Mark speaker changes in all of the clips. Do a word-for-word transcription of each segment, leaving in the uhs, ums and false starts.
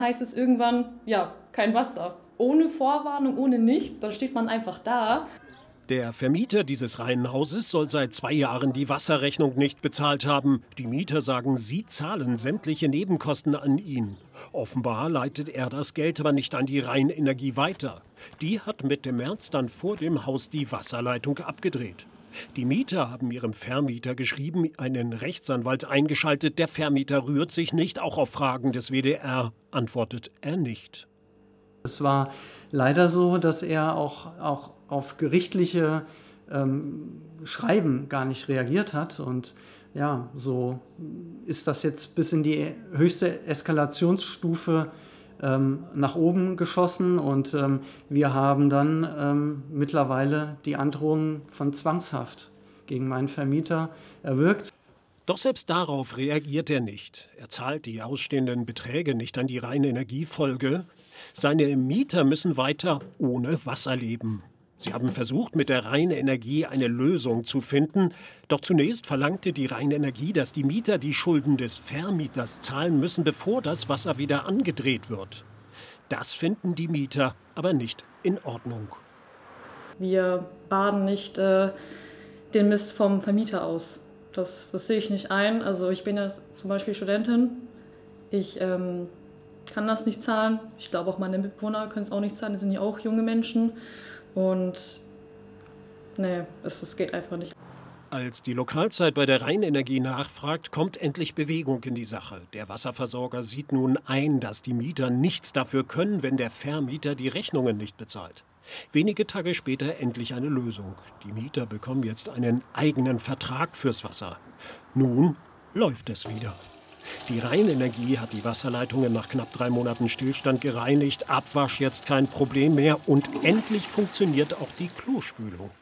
Speaker 1: Heißt es irgendwann, ja, kein Wasser. Ohne Vorwarnung, ohne nichts, dann steht man einfach da.
Speaker 2: Der Vermieter dieses Reihenhauses soll seit zwei Jahren die Wasserrechnung nicht bezahlt haben. Die Mieter sagen, sie zahlen sämtliche Nebenkosten an ihn. Offenbar leitet er das Geld aber nicht an die Rheinenergie weiter. Die hat Mitte März dann vor dem Haus die Wasserleitung abgedreht. Die Mieter haben ihrem Vermieter geschrieben, einen Rechtsanwalt eingeschaltet. Der Vermieter rührt sich nicht, auch auf Fragen des W D R antwortet er nicht.
Speaker 3: Es war leider so, dass er auch, auch auf gerichtliche ähm, Schreiben gar nicht reagiert hat. Und ja, so ist das jetzt bis in die höchste Eskalationsstufe ähm, nach oben geschossen. Und ähm, wir haben dann ähm, mittlerweile die Androhung von Zwangshaft gegen meinen Vermieter erwirkt.
Speaker 2: Doch selbst darauf reagiert er nicht. Er zahlt die ausstehenden Beträge nicht an die Rheinenergie-Folge. Seine Mieter müssen weiter ohne Wasser leben. Sie haben versucht, mit der Rheinenergie eine Lösung zu finden. Doch zunächst verlangte die Rheinenergie, dass die Mieter die Schulden des Vermieters zahlen müssen, bevor das Wasser wieder angedreht wird. Das finden die Mieter aber nicht in Ordnung.
Speaker 1: Wir baden nicht äh, den Mist vom Vermieter aus. Das, das sehe ich nicht ein. Also ich bin ja zum Beispiel Studentin. Ich ähm, kann das nicht zahlen. Ich glaube auch meine Mitbewohner können es auch nicht zahlen. Das sind ja auch junge Menschen. Und nee, es, es geht einfach nicht.
Speaker 2: Als die Lokalzeit bei der Rheinenergie nachfragt, kommt endlich Bewegung in die Sache. Der Wasserversorger sieht nun ein, dass die Mieter nichts dafür können, wenn der Vermieter die Rechnungen nicht bezahlt. Wenige Tage später endlich eine Lösung. Die Mieter bekommen jetzt einen eigenen Vertrag fürs Wasser. Nun läuft es wieder. Die Rheinenergie hat die Wasserleitungen nach knapp drei Monaten Stillstand gereinigt. Abwasch jetzt kein Problem mehr. Und endlich funktioniert auch die Klospülung.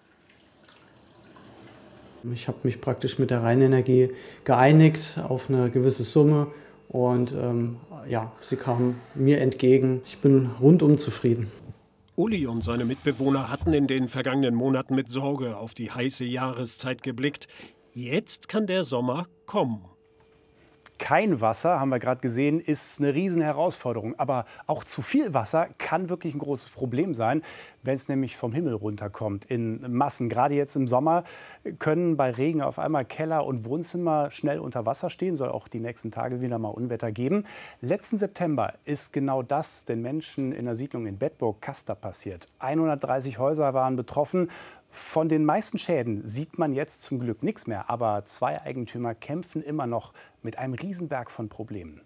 Speaker 3: Ich habe mich praktisch mit der Rheinenergie geeinigt auf eine gewisse Summe. Und ähm, ja, sie kamen mir entgegen. Ich bin rundum zufrieden.
Speaker 2: Uli und seine Mitbewohner hatten in den vergangenen Monaten mit Sorge auf die heiße Jahreszeit geblickt. Jetzt kann der Sommer kommen.
Speaker 4: Kein Wasser, haben wir gerade gesehen, ist eine Riesenherausforderung. Aber auch zu viel Wasser kann wirklich ein großes Problem sein, wenn es nämlich vom Himmel runterkommt in Massen. Gerade jetzt im Sommer können bei Regen auf einmal Keller und Wohnzimmer schnell unter Wasser stehen. Soll auch die nächsten Tage wieder mal Unwetter geben. Letzten September ist genau das den Menschen in der Siedlung in Bedburg-Kaster passiert. hundertdreißig Häuser waren betroffen. Von den meisten Schäden sieht man jetzt zum Glück nichts mehr. Aber zwei Eigentümer kämpfen immer noch mit einem Riesenberg von Problemen.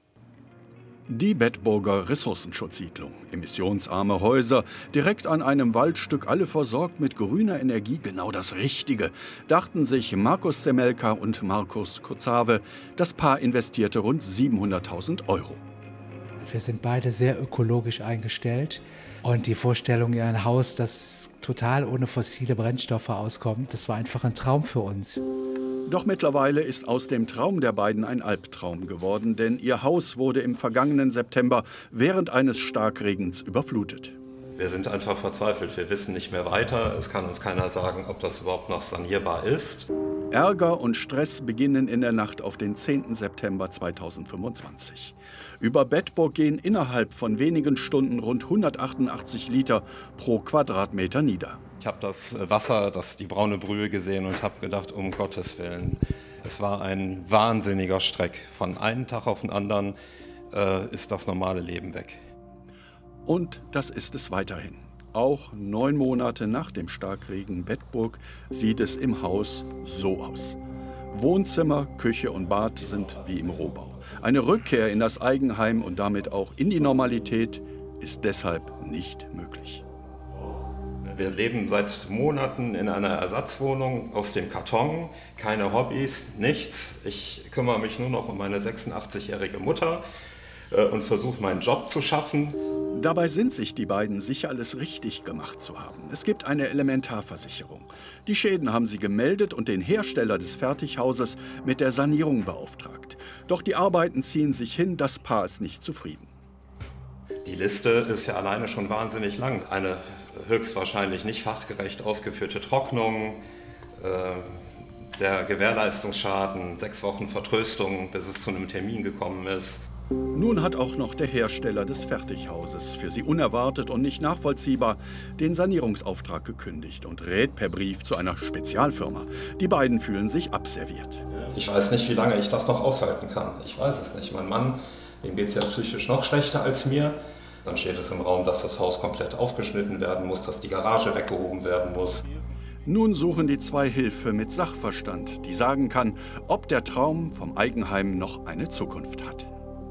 Speaker 5: Die Bedburger Ressourcenschutzsiedlung. Emissionsarme Häuser, direkt an einem Waldstück, alle versorgt mit grüner Energie, genau das Richtige, dachten sich Markus Semelka und Markus Kozave. Das Paar investierte rund siebenhunderttausend Euro.
Speaker 6: Wir sind beide sehr ökologisch eingestellt. Und die Vorstellung, ja, ein Haus, das total ohne fossile Brennstoffe auskommt, das war einfach ein Traum für uns.
Speaker 5: Doch mittlerweile ist aus dem Traum der beiden ein Albtraum geworden, denn ihr Haus wurde im vergangenen September während eines Starkregens überflutet.
Speaker 7: Wir sind einfach verzweifelt. Wir wissen nicht mehr weiter. Es kann uns keiner sagen, ob das überhaupt noch sanierbar ist.
Speaker 5: Ärger und Stress beginnen in der Nacht auf den zehnten September zweitausendfünfundzwanzig. Über Bedburg gehen innerhalb von wenigen Stunden rund hundertachtundachtzig Liter pro Quadratmeter nieder.
Speaker 7: Ich habe das Wasser, das die braune Brühe gesehen und habe gedacht, um Gottes Willen. Es war ein wahnsinniger Streck. Von einem Tag auf den anderen äh, ist das normale Leben weg.
Speaker 5: Und das ist es weiterhin. Auch neun Monate nach dem Starkregen Bedburg sieht es im Haus so aus. Wohnzimmer, Küche und Bad sind wie im Rohbau. Eine Rückkehr in das Eigenheim und damit auch in die Normalität ist deshalb nicht möglich.
Speaker 7: Wir leben seit Monaten in einer Ersatzwohnung aus dem Karton, keine Hobbys, nichts. Ich kümmere mich nur noch um meine sechsundachtzigjährige Mutter äh, und versuche meinen Job zu schaffen.
Speaker 5: Dabei sind sich die beiden sicher, alles richtig gemacht zu haben. Es gibt eine Elementarversicherung. Die Schäden haben sie gemeldet und den Hersteller des Fertighauses mit der Sanierung beauftragt. Doch die Arbeiten ziehen sich hin, das Paar ist nicht zufrieden.
Speaker 7: Die Liste ist ja alleine schon wahnsinnig lang. Eine höchstwahrscheinlich nicht fachgerecht ausgeführte Trocknung, äh, der Gewährleistungsschaden, sechs Wochen Vertröstung, bis es zu einem Termin gekommen ist.
Speaker 5: Nun hat auch noch der Hersteller des Fertighauses für sie unerwartet und nicht nachvollziehbar den Sanierungsauftrag gekündigt und rät per Brief zu einer Spezialfirma. Die beiden fühlen sich abserviert.
Speaker 7: Ich weiß nicht, wie lange ich das noch aushalten kann. Ich weiß es nicht. Mein Mann, dem geht es ja psychisch noch schlechter als mir. Dann steht es im Raum, dass das Haus komplett aufgeschnitten werden muss, dass die Garage weggehoben werden muss.
Speaker 5: Nun suchen die zwei Hilfe mit Sachverstand, die sagen kann, ob der Traum vom Eigenheim noch eine Zukunft hat.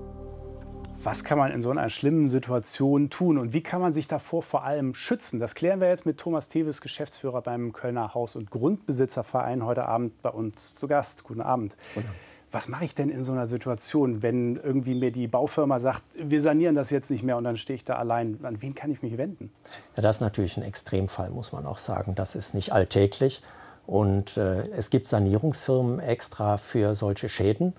Speaker 4: Was kann man in so einer schlimmen Situation tun und wie kann man sich davor vor allem schützen? Das klären wir jetzt mit Thomas Teves, Geschäftsführer beim Kölner Haus- und Grundbesitzerverein, heute Abend bei uns zu Gast. Guten Abend. Guten Abend. Was mache ich denn in so einer Situation, wenn irgendwie mir die Baufirma sagt, wir sanieren das jetzt nicht mehr und dann stehe ich da allein? An wen kann ich mich wenden?
Speaker 8: Ja, das ist natürlich ein Extremfall, muss man auch sagen. Das ist nicht alltäglich. Und äh, es gibt Sanierungsfirmen extra für solche Schäden.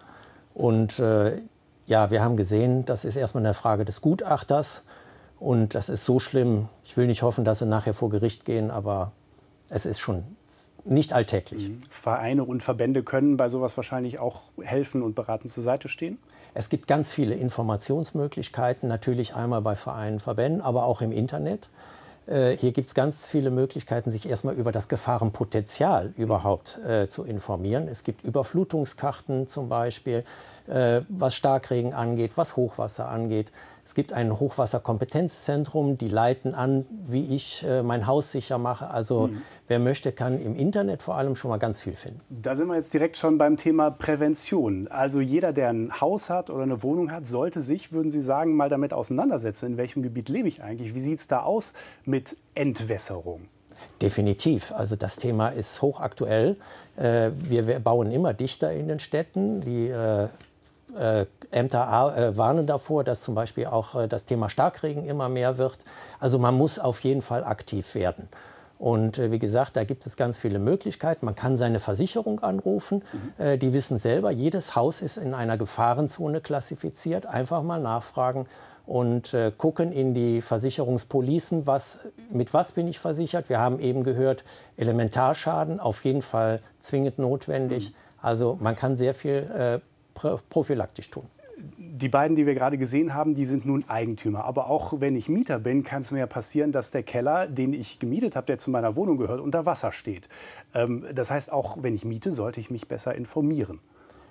Speaker 8: Und äh, ja, wir haben gesehen, das ist erstmal eine Frage des Gutachters. Und das ist so schlimm. Ich will nicht hoffen, dass sie nachher vor Gericht gehen, aber es ist schon nicht alltäglich.
Speaker 4: Vereine und Verbände können bei sowas wahrscheinlich auch helfen und beratend zur Seite stehen?
Speaker 8: Es gibt ganz viele Informationsmöglichkeiten, natürlich einmal bei Vereinen, Verbänden, aber auch im Internet. Äh, hier gibt es ganz viele Möglichkeiten, sich erstmal über das Gefahrenpotenzial überhaupt äh, zu informieren. Es gibt Überflutungskarten zum Beispiel, äh, was Starkregen angeht, was Hochwasser angeht. Es gibt ein Hochwasserkompetenzzentrum, die leiten an, wie ich äh, mein Haus sicher mache. Also mhm. wer möchte, kann im Internet vor allem schon mal ganz viel finden.
Speaker 4: Da sind wir jetzt direkt schon beim Thema Prävention. Also jeder, der ein Haus hat oder eine Wohnung hat, sollte sich, würden Sie sagen, mal damit auseinandersetzen. In welchem Gebiet lebe ich eigentlich? Wie sieht es da aus mit Entwässerung?
Speaker 8: Definitiv. Also das Thema ist hochaktuell. Äh, wir, wir bauen immer dichter in den Städten. Die äh, Äh, Ämter äh, warnen davor, dass zum Beispiel auch äh, das Thema Starkregen immer mehr wird. Also man muss auf jeden Fall aktiv werden. Und äh, wie gesagt, da gibt es ganz viele Möglichkeiten. Man kann seine Versicherung anrufen. Mhm. Äh, die wissen selber, jedes Haus ist in einer Gefahrenzone klassifiziert. Einfach mal nachfragen und äh, gucken in die Versicherungspolicen, was, mit was bin ich versichert. Wir haben eben gehört, Elementarschaden, auf jeden Fall zwingend notwendig. Mhm. Also man kann sehr viel äh, prophylaktisch tun.
Speaker 4: Die beiden, die wir gerade gesehen haben, die sind nun Eigentümer. Aber auch wenn ich Mieter bin, kann es mir ja passieren, dass der Keller, den ich gemietet habe, der zu meiner Wohnung gehört, unter Wasser steht. Ähm, das heißt, auch wenn ich miete, sollte ich mich besser informieren.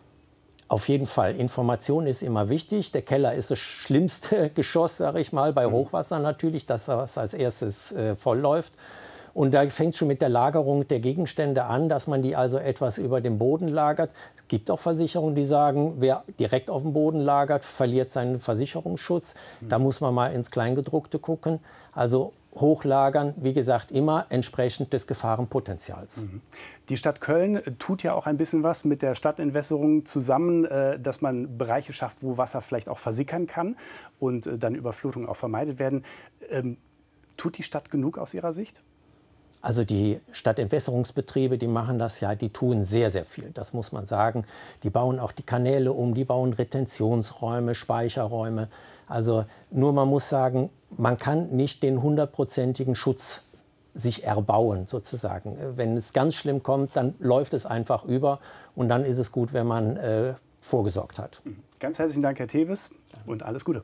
Speaker 8: Auf jeden Fall. Information ist immer wichtig. Der Keller ist das schlimmste Geschoss, sage ich mal, bei Hochwasser natürlich, dass das als erstes äh, voll läuft. Und da fängt es schon mit der Lagerung der Gegenstände an, dass man die also etwas über dem Boden lagert. Es gibt auch Versicherungen, die sagen, wer direkt auf dem Boden lagert, verliert seinen Versicherungsschutz. Mhm. Da muss man mal ins Kleingedruckte gucken. Also hochlagern, wie gesagt, immer entsprechend des Gefahrenpotenzials.
Speaker 4: Mhm. Die Stadt Köln tut ja auch ein bisschen was mit der Stadtentwässerung zusammen, äh, dass man Bereiche schafft, wo Wasser vielleicht auch versickern kann und äh, dann Überflutungen auch vermeidet werden. Ähm, tut die Stadt genug aus Ihrer Sicht?
Speaker 8: Also die Stadtentwässerungsbetriebe, die machen das ja, die tun sehr, sehr viel, das muss man sagen. Die bauen auch die Kanäle um, die bauen Retentionsräume, Speicherräume. Also nur man muss sagen, man kann nicht den hundertprozentigen Schutz sich erbauen sozusagen. Wenn es ganz schlimm kommt, dann läuft es einfach über und dann ist es gut, wenn man äh, vorgesorgt hat.
Speaker 4: Ganz herzlichen Dank, Herr Teves, und alles Gute.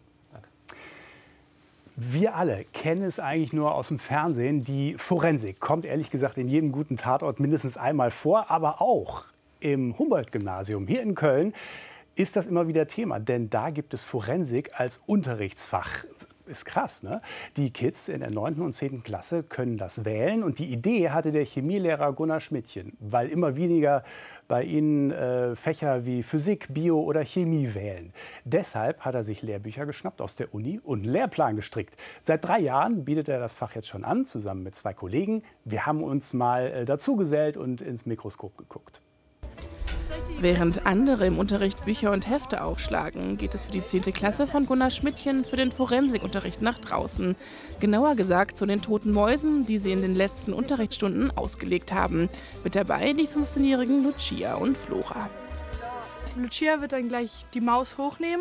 Speaker 4: Wir alle kennen es eigentlich nur aus dem Fernsehen. Die Forensik kommt ehrlich gesagt in jedem guten Tatort mindestens einmal vor. Aber auch im Humboldt-Gymnasium hier in Köln ist das immer wieder Thema. Denn da gibt es Forensik als Unterrichtsfach. Ist krass, ne? Die Kids in der neunten und zehnten Klasse können das wählen. Und die Idee hatte der Chemielehrer Gunnar Schmidtchen, weil immer weniger bei ihnen äh, Fächer wie Physik, Bio oder Chemie wählen. Deshalb hat er sich Lehrbücher geschnappt aus der Uni und einen Lehrplan gestrickt. Seit drei Jahren bietet er das Fach jetzt schon an, zusammen mit zwei Kollegen. Wir haben uns mal äh, dazugesellt und ins Mikroskop geguckt.
Speaker 9: Während andere im Unterricht Bücher und Hefte aufschlagen, geht es für die zehnte Klasse von Gunnar Schmidtchen für den Forensikunterricht nach draußen. Genauer gesagt zu den toten Mäusen, die sie in den letzten Unterrichtsstunden ausgelegt haben. Mit dabei die fünfzehnjährigen Lucia und Flora.
Speaker 10: Lucia wird dann gleich die Maus hochnehmen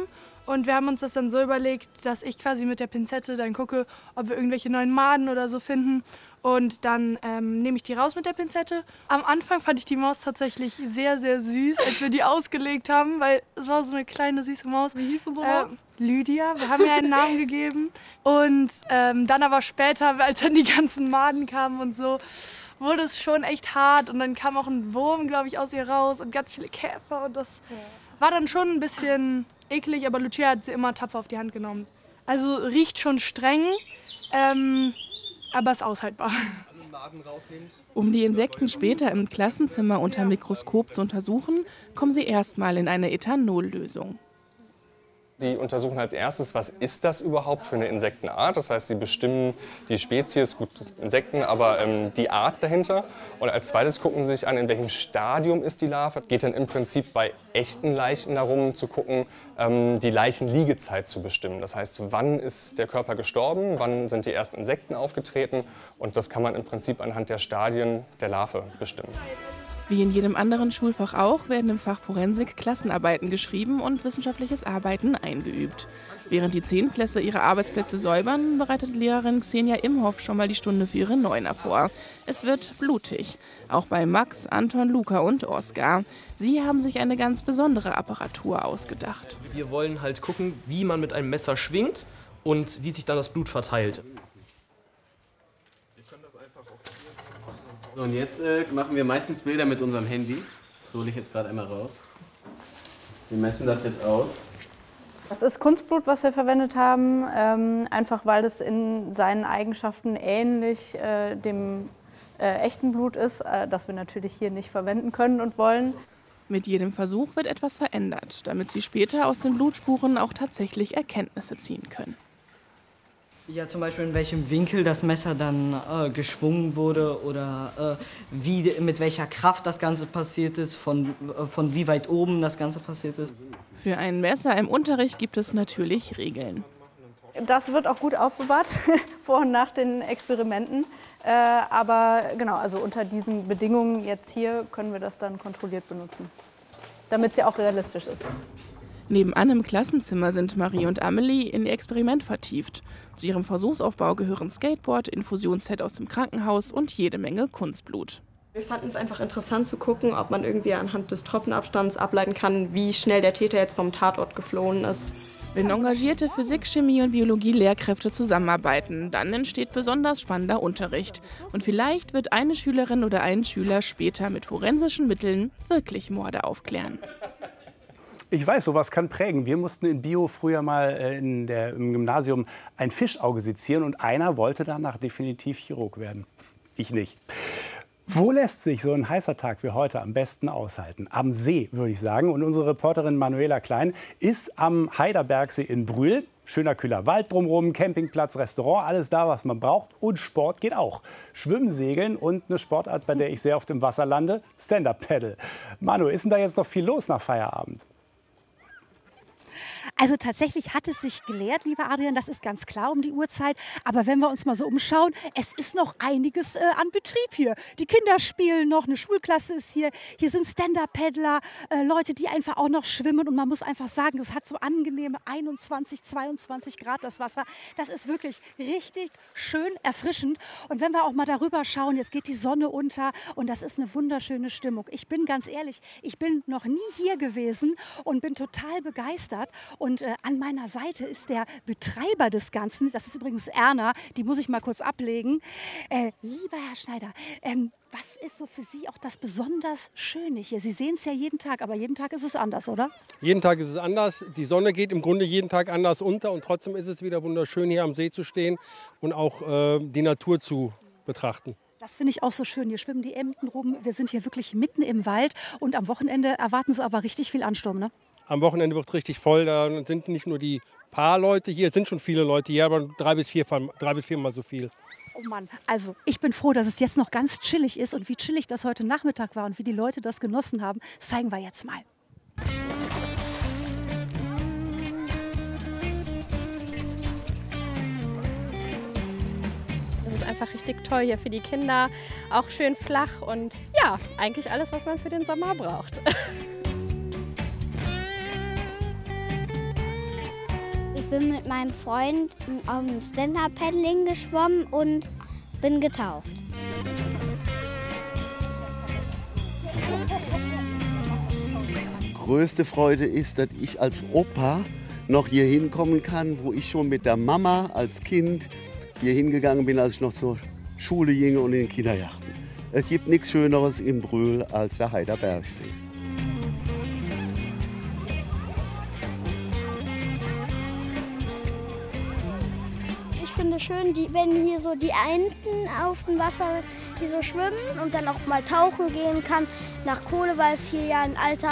Speaker 10: Und wir haben uns das dann so überlegt, dass ich quasi mit der Pinzette dann gucke, ob wir irgendwelche neuen Maden oder so finden. Und dann ähm, nehme ich die raus mit der Pinzette. Am Anfang fand ich die Maus tatsächlich sehr, sehr süß, als wir die ausgelegt haben, weil es war so eine kleine, süße Maus.
Speaker 1: Wie hieß unsere
Speaker 10: Maus? Äh, Lydia, wir haben ihr einen Namen gegeben. Und ähm, dann aber später, als dann die ganzen Maden kamen und so, wurde es schon echt hart. Und dann kam auch ein Wurm, glaube ich, aus ihr raus und ganz viele Käfer. Und das ja. war dann schon ein bisschen eklig, aber Lucia hat sie immer tapfer auf die Hand genommen. Also riecht schon streng. Ähm, aber ist aushaltbar.
Speaker 9: Um die Insekten später im Klassenzimmer unter Mikroskop zu untersuchen, kommen sie erstmal in eine Ethanollösung.
Speaker 11: Die untersuchen als erstes, was ist das überhaupt für eine Insektenart. Das heißt, sie bestimmen die Spezies, gut Insekten, aber ähm, die Art dahinter. Und als zweites gucken sie sich an, in welchem Stadium ist die Larve. Es geht dann im Prinzip bei echten Leichen darum, zu gucken, ähm, die Leichenliegezeit zu bestimmen. Das heißt, wann ist der Körper gestorben, wann sind die ersten Insekten aufgetreten. Und das kann man im Prinzip anhand der Stadien der Larve bestimmen.
Speaker 9: Wie in jedem anderen Schulfach auch, werden im Fach Forensik Klassenarbeiten geschrieben und wissenschaftliches Arbeiten eingeübt. Während die Zehntklässler ihre Arbeitsplätze säubern, bereitet Lehrerin Xenia Imhoff schon mal die Stunde für ihre Neuner vor. Es wird blutig. Auch bei Max, Anton, Luca und Oskar. Sie haben sich eine ganz besondere Apparatur ausgedacht.
Speaker 12: Wir wollen halt gucken, wie man mit einem Messer schwingt und wie sich dann das Blut verteilt.
Speaker 13: So, und jetzt äh, machen wir meistens Bilder mit unserem Handy. Das hole ich jetzt gerade einmal raus. Wir messen das jetzt aus.
Speaker 14: Das ist Kunstblut, was wir verwendet haben, ähm, einfach weil es in seinen Eigenschaften ähnlich äh, dem äh, echten Blut ist, äh, das wir natürlich hier nicht verwenden können und wollen.
Speaker 9: Mit jedem Versuch wird etwas verändert, damit sie später aus den Blutspuren auch tatsächlich Erkenntnisse ziehen können.
Speaker 15: Ja, zum Beispiel in welchem Winkel das Messer dann äh, geschwungen wurde oder äh, wie, mit welcher Kraft das Ganze passiert ist, von, äh, von wie weit oben das Ganze passiert ist.
Speaker 9: Für ein Messer im Unterricht gibt es natürlich Regeln.
Speaker 14: Das wird auch gut aufbewahrt, vor und nach den Experimenten. Äh, aber genau, also unter diesen Bedingungen jetzt hier können wir das dann kontrolliert benutzen, damit es ja auch realistisch ist.
Speaker 9: Nebenan im Klassenzimmer sind Marie und Amelie in ihr Experiment vertieft. Zu ihrem Versuchsaufbau gehören Skateboard, Infusionsset aus dem Krankenhaus und jede Menge Kunstblut.
Speaker 16: Wir fanden es einfach interessant zu gucken, ob man irgendwie anhand des Tropfenabstands ableiten kann, wie schnell der Täter jetzt vom Tatort geflohen ist.
Speaker 9: Wenn engagierte Physik-, Chemie- und Biologie-Lehrkräfte zusammenarbeiten, dann entsteht besonders spannender Unterricht. Und vielleicht wird eine Schülerin oder ein Schüler später mit forensischen Mitteln wirklich Morde aufklären.
Speaker 4: Ich weiß, sowas kann prägen. Wir mussten in Bio früher mal in der, im Gymnasium ein Fischauge sezieren und einer wollte danach definitiv Chirurg werden. Ich nicht. Wo lässt sich so ein heißer Tag wie heute am besten aushalten? Am See, würde ich sagen. Und unsere Reporterin Manuela Klein ist am Heiderbergsee in Brühl. Schöner kühler Wald drumherum, Campingplatz, Restaurant, alles da, was man braucht. Und Sport geht auch. Schwimmen, Segeln und eine Sportart, bei der ich sehr auf dem Wasser lande, Stand-Up-Paddle. Manu, ist denn da jetzt noch viel los nach Feierabend?
Speaker 17: Also tatsächlich hat es sich geleert, lieber Adrian, das ist ganz klar um die Uhrzeit. Aber wenn wir uns mal so umschauen, es ist noch einiges äh, an Betrieb hier. Die Kinder spielen noch, eine Schulklasse ist hier. Hier sind Stand-Up-Paddler, äh, Leute, die einfach auch noch schwimmen. Und man muss einfach sagen, es hat so angenehme einundzwanzig, zweiundzwanzig Grad das Wasser. Das ist wirklich richtig schön erfrischend. Und wenn wir auch mal darüber schauen, jetzt geht die Sonne unter und das ist eine wunderschöne Stimmung. Ich bin ganz ehrlich, ich bin noch nie hier gewesen und bin total begeistert. Und äh, an meiner Seite ist der Betreiber des Ganzen, das ist übrigens Erna, die muss ich mal kurz ablegen. Äh, lieber Herr Schneider, ähm, was ist so für Sie auch das besonders Schöne hier? Sie sehen es ja jeden Tag, aber jeden Tag ist es anders, oder?
Speaker 18: Jeden Tag ist es anders. Die Sonne geht im Grunde jeden Tag anders unter und trotzdem ist es wieder wunderschön, hier am See zu stehen und auch äh, die Natur zu betrachten.
Speaker 17: Das finde ich auch so schön. Hier schwimmen die Enten rum. Wir sind hier wirklich mitten im Wald und am Wochenende erwarten Sie aber richtig viel Ansturm, ne?
Speaker 18: Am Wochenende wird es richtig voll. Da sind nicht nur die paar Leute hier, es sind schon viele Leute hier, aber drei bis vier, drei bis viermal so viel.
Speaker 17: Oh Mann, also ich bin froh, dass es jetzt noch ganz chillig ist. Und wie chillig das heute Nachmittag war und wie die Leute das genossen haben, das zeigen wir jetzt mal.
Speaker 19: Das ist einfach richtig toll hier für die Kinder, auch schön flach und ja, eigentlich alles, was man für den Sommer braucht.
Speaker 20: bin mit meinem Freund auf dem Stand-Up-Paddling geschwommen und bin getaucht.
Speaker 21: Größte Freude ist, dass ich als Opa noch hier hinkommen kann, wo ich schon mit der Mama als Kind hier hingegangen bin, als ich noch zur Schule ging und in den Kinderjachten. Es gibt nichts Schöneres im Brühl als der Heider Bergsee.
Speaker 20: Ich finde es schön, die, wenn hier so die Enten auf dem Wasser die so schwimmen und dann auch mal tauchen gehen kann nach Kohle, weil es hier ja ein alter